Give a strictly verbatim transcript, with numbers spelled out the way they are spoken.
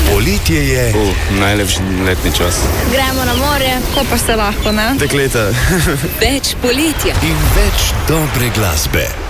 Poletje je Uh, najlepši letni čas. Gremo na morje, ko pa se lahko, ne? Dekleta. Več poletja. in več dobre glasbe.